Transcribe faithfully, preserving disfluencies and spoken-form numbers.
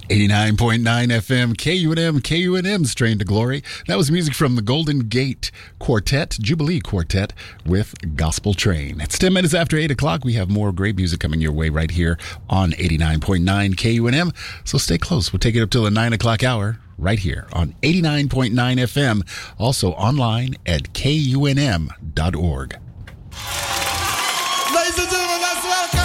eighty-nine point nine F M, K U N M, K U N M's Train to Glory. That was music from the Golden Gate Quartet, Jubilee Quartet, with Gospel Train. It's ten minutes after eight o'clock. We have more great music coming your way right here on eighty-nine point nine K U N M. So stay close. We'll take it up till the nine o'clock hour right here on eighty-nine point nine F M. Also online at K U N M dot org. Ladies and gentlemen, let's welcome